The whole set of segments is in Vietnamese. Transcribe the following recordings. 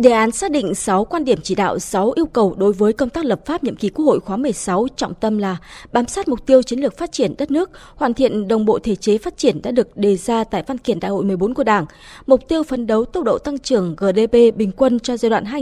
Đề án xác định 6 quan điểm chỉ đạo, 6 yêu cầu đối với công tác lập pháp nhiệm kỳ Quốc hội khóa 16, trọng tâm là bám sát mục tiêu chiến lược phát triển đất nước, hoàn thiện đồng bộ thể chế phát triển đã được đề ra tại văn kiện Đại hội 14 của Đảng, mục tiêu phấn đấu tốc độ tăng trưởng GDP bình quân cho giai đoạn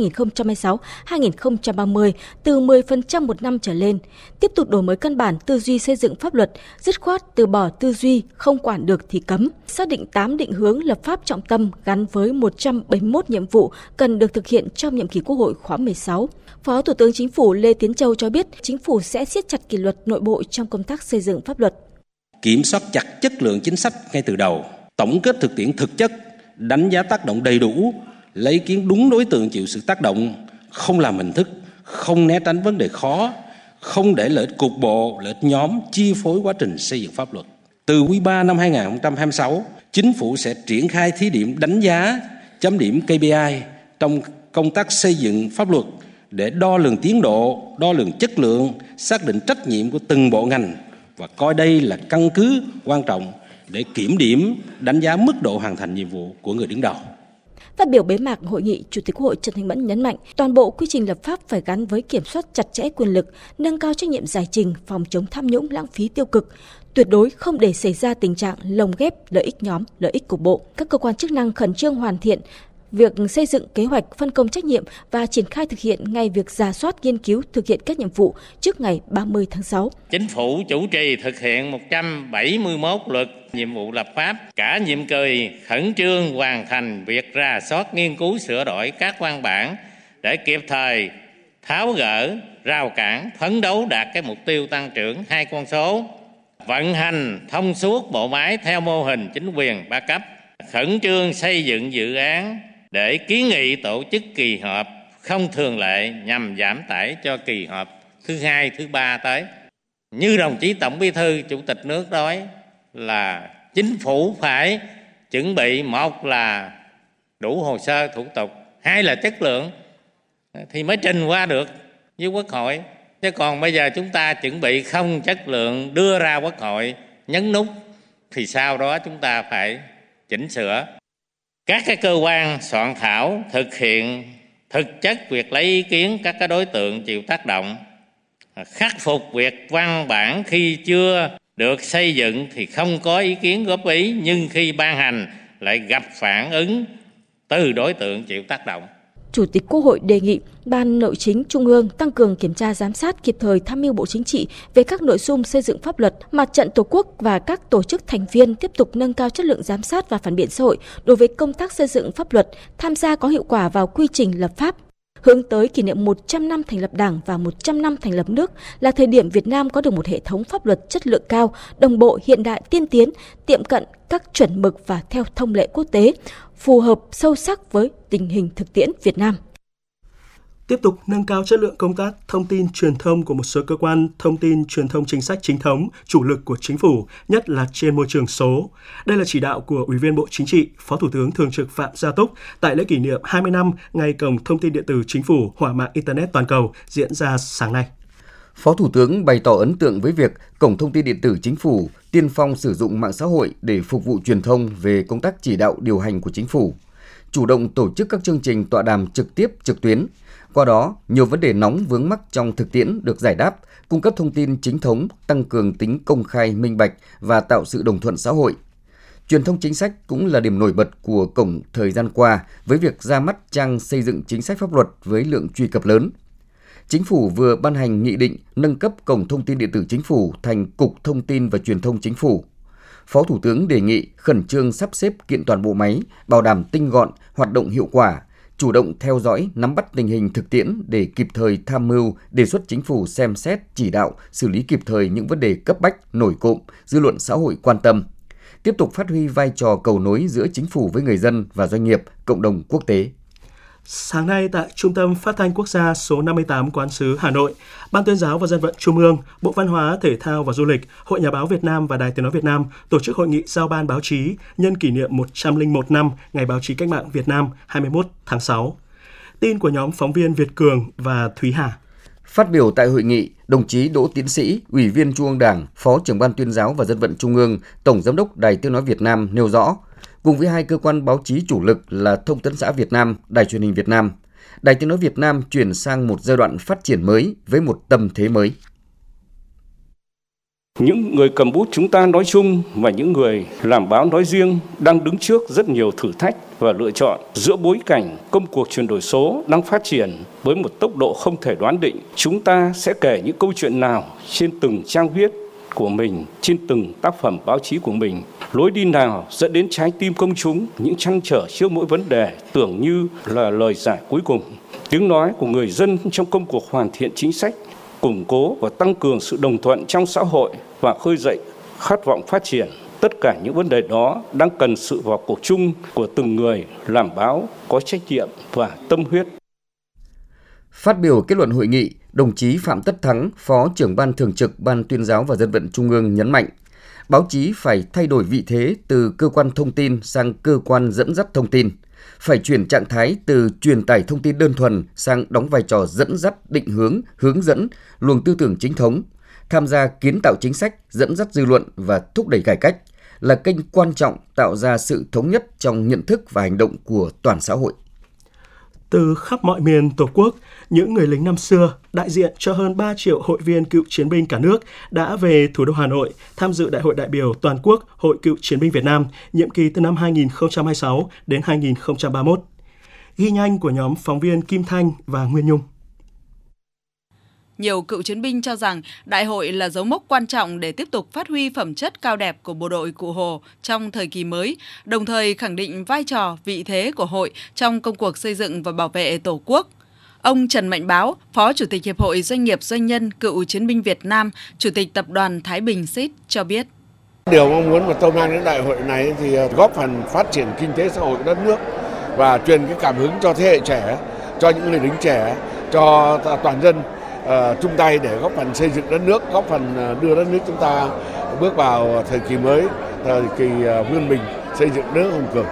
2026-2030 từ 10% một năm trở lên, tiếp tục đổi mới căn bản tư duy xây dựng pháp luật, dứt khoát từ bỏ tư duy không quản được thì cấm, xác định 8 định hướng lập pháp trọng tâm gắn với 171 nhiệm vụ cần được thực hiện trong nhiệm kỳ Quốc hội khóa 16. Phó Thủ tướng Chính phủ Lê Tiến Châu cho biết, Chính phủ sẽ siết chặt kỷ luật nội bộ trong công tác xây dựng pháp luật. Kiểm soát chặt chất lượng chính sách ngay từ đầu, tổng kết thực tiễn thực chất, đánh giá tác động đầy đủ, lấy ý kiến đúng đối tượng chịu sự tác động, không làm hình thức, không né tránh vấn đề khó, không để lợi ích cục bộ, lợi ích nhóm chi phối quá trình xây dựng pháp luật. Từ quý 3 năm 2026, Chính phủ sẽ triển khai thí điểm đánh giá, chấm điểm KPI trong công tác xây dựng pháp luật để đo lường tiến độ, đo lường chất lượng, xác định trách nhiệm của từng bộ ngành và coi đây là căn cứ quan trọng để kiểm điểm, đánh giá mức độ hoàn thành nhiệm vụ của người đứng đầu. Phát biểu bế mạc hội nghị, Chủ tịch Quốc hội Trần Thanh Mẫn nhấn mạnh, toàn bộ quy trình lập pháp phải gắn với kiểm soát chặt chẽ quyền lực, nâng cao trách nhiệm giải trình, phòng chống tham nhũng, lãng phí tiêu cực, tuyệt đối không để xảy ra tình trạng lồng ghép lợi ích nhóm, lợi ích cục bộ. Các cơ quan chức năng khẩn trương hoàn thiện việc xây dựng kế hoạch phân công trách nhiệm và triển khai thực hiện ngay việc rà soát nghiên cứu thực hiện các nhiệm vụ trước ngày 30 tháng 6. Chính phủ chủ trì thực hiện 171 luật nhiệm vụ lập pháp, cả nhiệm kỳ khẩn trương hoàn thành việc rà soát nghiên cứu sửa đổi các văn bản để kịp thời tháo gỡ rào cản, phấn đấu đạt cái mục tiêu tăng trưởng 2 con số, vận hành thông suốt bộ máy theo mô hình chính quyền 3 cấp, khẩn trương xây dựng dự án để kiến nghị tổ chức kỳ họp không thường lệ nhằm giảm tải cho kỳ họp thứ 2, thứ 3 tới. Như đồng chí Tổng Bí thư Chủ tịch nước nói là chính phủ phải chuẩn bị, một là đủ hồ sơ thủ tục, hai là chất lượng thì mới trình qua được với Quốc hội. Chứ còn bây giờ chúng ta chuẩn bị không chất lượng đưa ra Quốc hội nhấn nút thì sau đó chúng ta phải chỉnh sửa. Các cái cơ quan soạn thảo thực hiện thực chất việc lấy ý kiến các cái đối tượng chịu tác động, khắc phục việc văn bản khi chưa được xây dựng thì không có ý kiến góp ý, nhưng khi ban hành lại gặp phản ứng từ đối tượng chịu tác động. Chủ tịch Quốc hội đề nghị Ban Nội chính Trung ương tăng cường kiểm tra giám sát, kịp thời tham mưu Bộ Chính trị về các nội dung xây dựng pháp luật. Mặt trận Tổ quốc và các tổ chức thành viên tiếp tục nâng cao chất lượng giám sát và phản biện xã hội đối với công tác xây dựng pháp luật, tham gia có hiệu quả vào quy trình lập pháp. Hướng tới kỷ niệm 100 năm thành lập Đảng và 100 năm thành lập nước là thời điểm Việt Nam có được một hệ thống pháp luật chất lượng cao, đồng bộ, hiện đại, tiên tiến, tiệm cận các chuẩn mực và theo thông lệ quốc tế, phù hợp sâu sắc với tình hình thực tiễn Việt Nam. Tiếp tục nâng cao chất lượng công tác thông tin truyền thông của một số cơ quan thông tin truyền thông chính sách chính thống, chủ lực của Chính phủ, nhất là trên môi trường số. Đây là chỉ đạo của Ủy viên Bộ Chính trị, Phó Thủ tướng Thường trực Phạm Gia Túc tại lễ kỷ niệm 20 năm ngày Cổng Thông tin Điện tử Chính phủ hỏa mạng Internet toàn cầu diễn ra sáng nay. Phó Thủ tướng bày tỏ ấn tượng với việc Cổng Thông tin Điện tử Chính phủ tiên phong sử dụng mạng xã hội để phục vụ truyền thông về công tác chỉ đạo điều hành của Chính phủ, chủ động tổ chức các chương trình tọa đàm trực tiếp trực tuyến. Qua đó, nhiều vấn đề nóng vướng mắc trong thực tiễn được giải đáp, cung cấp thông tin chính thống, tăng cường tính công khai, minh bạch và tạo sự đồng thuận xã hội. Truyền thông chính sách cũng là điểm nổi bật của Cổng thời gian qua với việc ra mắt trang xây dựng chính sách pháp luật với lượng truy cập lớn. Chính phủ vừa ban hành nghị định nâng cấp Cổng Thông tin Điện tử Chính phủ thành Cục Thông tin và Truyền thông Chính phủ. Phó Thủ tướng đề nghị khẩn trương sắp xếp kiện toàn bộ máy, bảo đảm tinh gọn, hoạt động hiệu quả, chủ động theo dõi, nắm bắt tình hình thực tiễn để kịp thời tham mưu, đề xuất Chính phủ xem xét, chỉ đạo, xử lý kịp thời những vấn đề cấp bách, nổi cộm, dư luận xã hội quan tâm. Tiếp tục phát huy vai trò cầu nối giữa Chính phủ với người dân và doanh nghiệp, cộng đồng quốc tế. Sáng nay tại Trung tâm Phát thanh Quốc gia số 58 Quán sứ Hà Nội, Ban Tuyên giáo và Dân vận Trung ương, Bộ Văn hóa, Thể thao và Du lịch, Hội Nhà báo Việt Nam và Đài Tiếng nói Việt Nam tổ chức hội nghị giao ban báo chí nhân kỷ niệm 101 năm Ngày Báo chí Cách mạng Việt Nam 21 tháng 6. Tin của nhóm phóng viên Việt Cường và Thúy Hà. Phát biểu tại hội nghị, đồng chí Đỗ Tiến Sĩ, Ủy viên Trung ương Đảng, Phó trưởng Ban Tuyên giáo và Dân vận Trung ương, Tổng Giám đốc Đài Tiếng nói Việt Nam nêu rõ, cùng với hai cơ quan báo chí chủ lực là Thông tấn xã Việt Nam, Đài Truyền hình Việt Nam, Đài Tiếng nói Việt Nam chuyển sang một giai đoạn phát triển mới với một tầm thế mới. Những người cầm bút chúng ta nói chung và những người làm báo nói riêng đang đứng trước rất nhiều thử thách và lựa chọn. Giữa bối cảnh công cuộc chuyển đổi số đang phát triển với một tốc độ không thể đoán định, chúng ta sẽ kể những câu chuyện nào trên từng trang viết của mình, trên từng tác phẩm báo chí của mình, lối đi nào dẫn đến trái tim công chúng, những trăn trở trước mỗi vấn đề tưởng như là lời giải cuối cùng. Tiếng nói của người dân trong công cuộc hoàn thiện chính sách, củng cố và tăng cường sự đồng thuận trong xã hội và khơi dậy khát vọng phát triển. Tất cả những vấn đề đó đang cần sự vào cuộc chung của từng người làm báo có trách nhiệm và tâm huyết. Phát biểu kết luận hội nghị, đồng chí Phạm Tất Thắng, Phó trưởng Ban Thường trực Ban Tuyên giáo và Dân vận Trung ương nhấn mạnh, báo chí phải thay đổi vị thế từ cơ quan thông tin sang cơ quan dẫn dắt thông tin, phải chuyển trạng thái từ truyền tải thông tin đơn thuần sang đóng vai trò dẫn dắt, định hướng, hướng dẫn, luồng tư tưởng chính thống, tham gia kiến tạo chính sách, dẫn dắt dư luận và thúc đẩy cải cách, là kênh quan trọng tạo ra sự thống nhất trong nhận thức và hành động của toàn xã hội. Từ khắp mọi miền Tổ quốc, những người lính năm xưa, đại diện cho hơn 3 triệu hội viên cựu chiến binh cả nước đã về thủ đô Hà Nội tham dự Đại hội đại biểu toàn quốc Hội Cựu chiến binh Việt Nam, nhiệm kỳ từ năm 2026 đến 2031. Ghi nhanh của nhóm phóng viên Kim Thanh và Nguyên Nhung. Nhiều cựu chiến binh cho rằng đại hội là dấu mốc quan trọng để tiếp tục phát huy phẩm chất cao đẹp của bộ đội Cụ Hồ trong thời kỳ mới, đồng thời khẳng định vai trò, vị thế của hội trong công cuộc xây dựng và bảo vệ Tổ quốc. Ông Trần Mạnh Báo, Phó Chủ tịch Hiệp hội Doanh nghiệp Doanh nhân Cựu chiến binh Việt Nam, Chủ tịch Tập đoàn Thái Bình SIT cho biết. Điều mong muốn mà tôi mang đến đại hội này thì góp phần phát triển kinh tế xã hội của đất nước và truyền cái cảm hứng cho thế hệ trẻ, cho những người lính trẻ, cho toàn dân chung tay để góp phần xây dựng đất nước, góp phần đưa đất nước chúng ta bước vào thời kỳ mới, thời kỳ vươn mình, xây dựng nước hùng cường.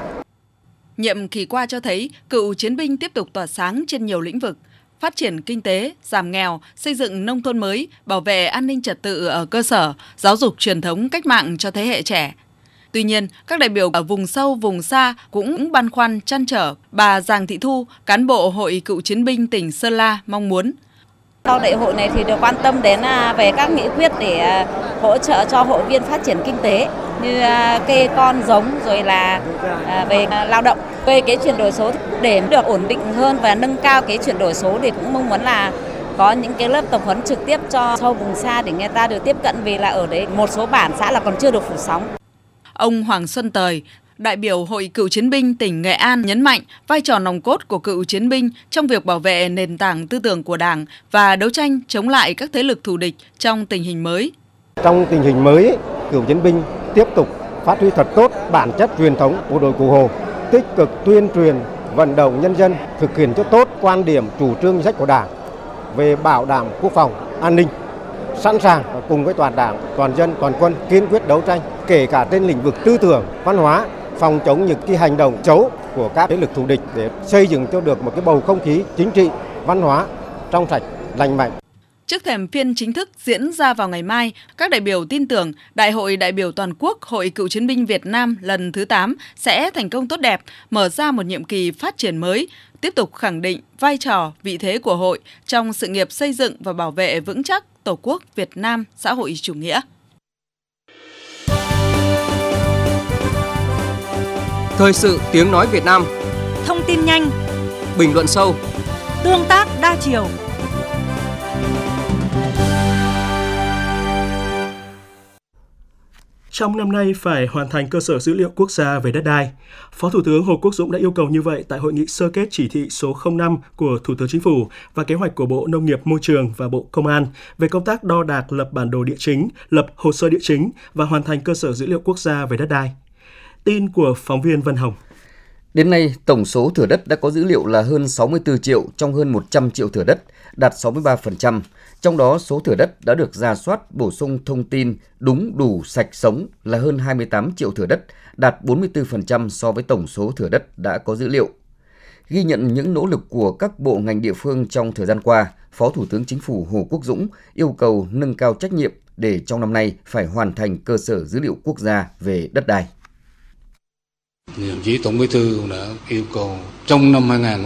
Nhiệm kỳ qua cho thấy cựu chiến binh tiếp tục tỏa sáng trên nhiều lĩnh vực, phát triển kinh tế, giảm nghèo, xây dựng nông thôn mới, bảo vệ an ninh trật tự ở cơ sở, giáo dục truyền thống cách mạng cho thế hệ trẻ. Tuy nhiên, các đại biểu ở vùng sâu, vùng xa cũng băn khoăn, trăn trở. Bà Giàng Thị Thu, cán bộ Hội Cựu chiến binh tỉnh Sơn La mong muốn. Sau đại hội này thì được quan tâm đến về các nghị quyết để hỗ trợ cho hội viên phát triển kinh tế như kê con giống rồi là về lao động, về cái chuyển đổi số để được ổn định hơn và nâng cao cái chuyển đổi số thì cũng mong muốn là có những cái lớp tập huấn trực tiếp cho sâu vùng xa để người ta được tiếp cận vì là ở đấy một số bản xã là còn chưa được phủ sóng. Ông Hoàng Xuân Tời, đại biểu Hội Cựu chiến binh tỉnh Nghệ An nhấn mạnh vai trò nòng cốt của cựu chiến binh trong việc bảo vệ nền tảng tư tưởng của Đảng và đấu tranh chống lại các thế lực thù địch trong tình hình mới. Trong tình hình mới, cựu chiến binh tiếp tục phát huy thật tốt bản chất truyền thống bộ đội Cụ Hồ, tích cực tuyên truyền, vận động nhân dân thực hiện cho tốt quan điểm chủ trương chính sách của Đảng về bảo đảm quốc phòng, an ninh, sẵn sàng cùng với toàn Đảng, toàn dân, toàn quân kiên quyết đấu tranh, kể cả trên lĩnh vực tư tưởng, văn hóa, phòng chống những cái hành động xấu của các thế lực thù địch để xây dựng cho được một cái bầu không khí chính trị, văn hóa trong sạch, lành mạnh. Trước thềm phiên chính thức diễn ra vào ngày mai, các đại biểu tin tưởng Đại hội đại biểu toàn quốc Hội Cựu chiến binh Việt Nam lần thứ 8 sẽ thành công tốt đẹp, mở ra một nhiệm kỳ phát triển mới, tiếp tục khẳng định vai trò, vị thế của hội trong sự nghiệp xây dựng và bảo vệ vững chắc Tổ quốc Việt Nam xã hội chủ nghĩa. Thời sự tiếng nói Việt Nam. Thông tin nhanh, bình luận sâu, tương tác đa chiều. Trong năm nay phải hoàn thành cơ sở dữ liệu quốc gia về đất đai. Phó Thủ tướng Hồ Quốc Dũng đã yêu cầu như vậy tại hội nghị sơ kết chỉ thị số 05 của Thủ tướng Chính phủ và kế hoạch của Bộ Nông nghiệp Môi trường và Bộ Công an về công tác đo đạc lập bản đồ địa chính, lập hồ sơ địa chính và hoàn thành cơ sở dữ liệu quốc gia về đất đai. Tin của phóng viên Vân Hồng. Đến nay, tổng số thửa đất đã có dữ liệu là hơn 64 triệu trong hơn 100 triệu thửa đất, đạt 63%. Trong đó, số thửa đất đã được rà soát bổ sung thông tin đúng, đủ, sạch, sống là hơn 28 triệu thửa đất, đạt 44% so với tổng số thửa đất đã có dữ liệu. Ghi nhận những nỗ lực của các bộ ngành địa phương trong thời gian qua, Phó Thủ tướng Chính phủ Hồ Quốc Dũng yêu cầu nâng cao trách nhiệm để trong năm nay phải hoàn thành cơ sở dữ liệu quốc gia về đất đai. Đồng chí Tổng Bí thư đã yêu cầu trong năm 2023